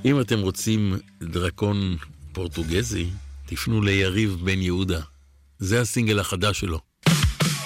אם אתם רוצים דרקון פורטוגזי, תפנו ליריב בן יהודה. זה הסינגל החדש שלו.